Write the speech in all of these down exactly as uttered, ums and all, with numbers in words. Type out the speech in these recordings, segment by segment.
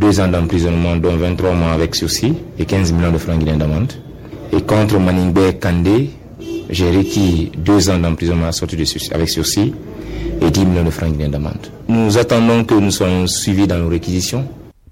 deux ans d'emprisonnement, dont vingt-trois mois avec sursis et quinze millions de francs guinéens d'amende. Et contre Maningbe Kandé, j'ai requis deux ans d'emprisonnement sorti de sursis, avec sursis et dix millions de francs guinéens d'amende. Nous attendons que nous soyons suivis dans nos réquisitions.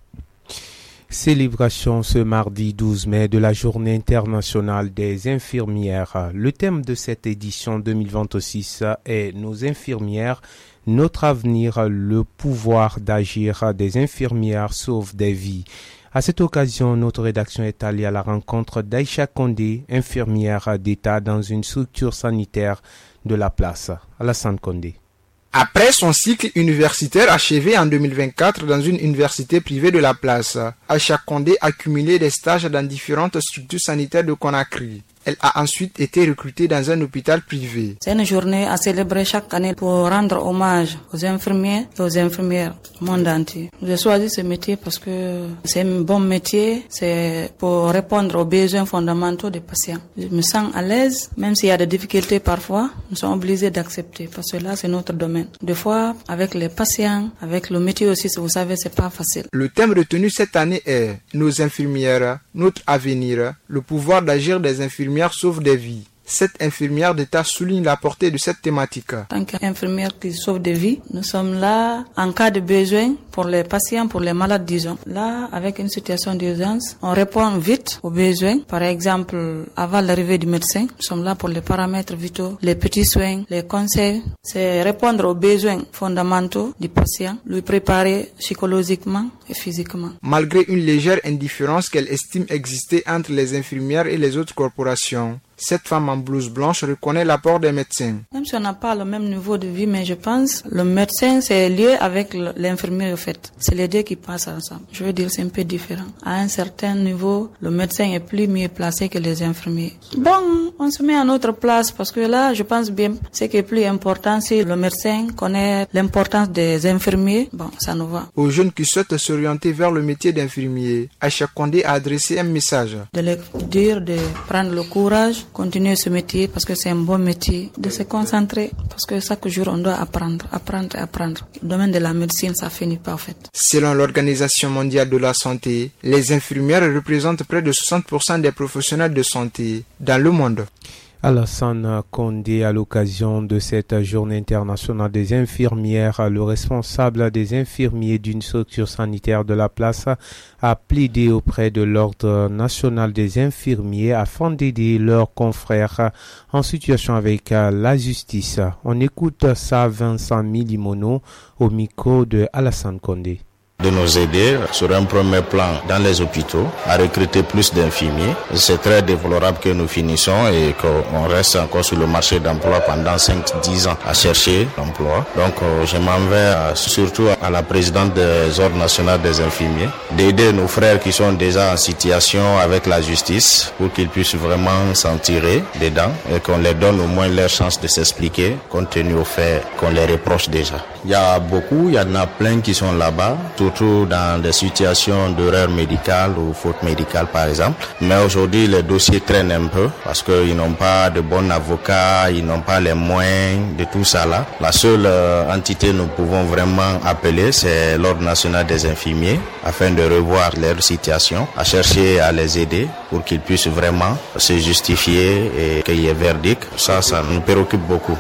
Célébration ce mardi douze mai de la Journée internationale des infirmières. Le thème de cette édition deux mille vingt-six est Nos infirmières, notre avenir, le pouvoir d'agir des infirmières sauve des vies. À cette occasion, notre rédaction est allée à la rencontre d'Aïcha Condé, infirmière d'État dans une structure sanitaire de la place. Alassane Condé. Après son cycle universitaire achevé en deux mille vingt-quatre dans une université privée de la place, Aïcha Condé a cumulé des stages dans différentes structures sanitaires de Conakry. Elle a ensuite été recrutée dans un hôpital privé. C'est une journée à célébrer chaque année pour rendre hommage aux infirmiers et aux infirmières du monde entier. J'ai choisi ce métier parce que c'est un bon métier, c'est pour répondre aux besoins fondamentaux des patients. Je me sens à l'aise, même s'il y a des difficultés parfois, nous sommes obligés d'accepter parce que là c'est notre domaine. Des fois, avec les patients, avec le métier aussi, vous savez, c'est pas facile. Le thème retenu cette année est Nos infirmières, notre avenir, le pouvoir d'agir des infirmières sauve des vies. Cette infirmière d'État souligne la portée de cette thématique. En tant qu'infirmière qui sauve des vies, nous sommes là en cas de besoin pour les patients, pour les malades, disons. Là, avec une situation d'urgence, on répond vite aux besoins. Par exemple, avant l'arrivée du médecin, nous sommes là pour les paramètres vitaux, les petits soins, les conseils. C'est répondre aux besoins fondamentaux du patient, lui préparer psychologiquement et physiquement. Malgré une légère indifférence qu'elle estime exister entre les infirmières et les autres corporations, cette femme en blouse blanche reconnaît l'apport des médecins. Même si on n'a pas le même niveau de vie, mais je pense le médecin c'est lié avec l'infirmier au fait. C'est les deux qui passent ensemble. Je veux dire c'est un peu différent. À un certain niveau, le médecin est plus mieux placé que les infirmiers. Bon, on se met à notre place parce que là, je pense bien, ce qui est plus important, si le médecin connaît l'importance des infirmiers, bon, ça nous va. Aux jeunes qui souhaitent s'orienter vers le métier d'infirmier, Aïcha Condé a adressé un message. De leur dire de prendre le courage, continuer ce métier parce que c'est un bon métier, de se concentrer parce que chaque jour on doit apprendre, apprendre et apprendre. Le domaine de la médecine, ça finit pas en fait. Selon l'Organisation mondiale de la santé, les infirmières représentent près de soixante pour cent des professionnels de santé dans le monde. Alassane Condé, à l'occasion de cette journée internationale des infirmières, le responsable des infirmiers d'une structure sanitaire de la place a plaidé auprès de l'Ordre national des infirmiers afin d'aider leurs confrères en situation avec la justice. On écoute ça, Vincent Milimono, au micro de Alassane Condé. De nous aider sur un premier plan dans les hôpitaux à recruter plus d'infirmiers. C'est très déplorable que nous finissons et qu'on reste encore sur le marché d'emploi pendant cinq à dix ans à chercher l'emploi. Donc euh, je m'en vais euh, surtout à la présidente des ordres nationaux des infirmiers d'aider nos frères qui sont déjà en situation avec la justice pour qu'ils puissent vraiment s'en tirer dedans et qu'on leur donne au moins leur chance de s'expliquer compte tenu au fait qu'on les reproche déjà. Il y a beaucoup, il y en a plein qui sont là-bas, surtout dans des situations d'erreur médicale ou faute médicale par exemple. Mais aujourd'hui, les dossiers traînent un peu parce qu'ils n'ont pas de bons avocats, ils n'ont pas les moyens de tout ça là. La seule euh, entité que nous pouvons vraiment appeler, c'est l'Ordre national des infirmiers afin de revoir leur situation, à chercher à les aider pour qu'ils puissent vraiment se justifier et qu'il y ait verdict. Ça, ça nous préoccupe beaucoup.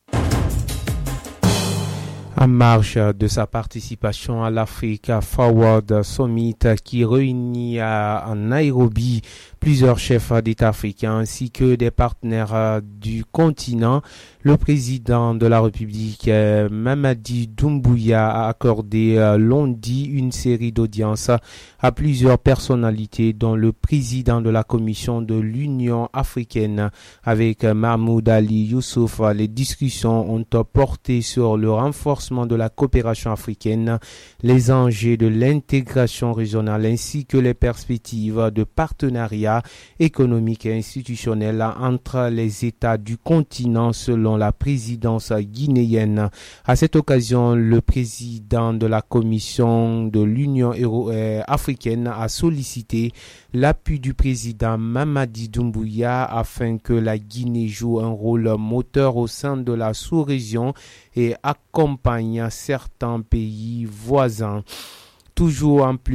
En marge de sa participation à l'Africa Forward Summit qui réunit à, à Nairobi plusieurs chefs d'État africains ainsi que des partenaires du continent, le président de la République, Mamadi Doumbouya, a accordé lundi une série d'audiences à plusieurs personnalités, dont le président de la Commission de l'Union africaine avec Mahmoud Ali Youssouf. Les discussions ont porté sur le renforcement de la coopération africaine, les enjeux de l'intégration régionale ainsi que les perspectives de partenariat économique et institutionnel entre les États du continent selon la présidence guinéenne. À cette occasion, le président de la Commission de l'Union africaine a sollicité l'appui du président Mamadi Doumbouya afin que la Guinée joue un rôle moteur au sein de la sous-région et accompagne certains pays voisins. Toujours en plus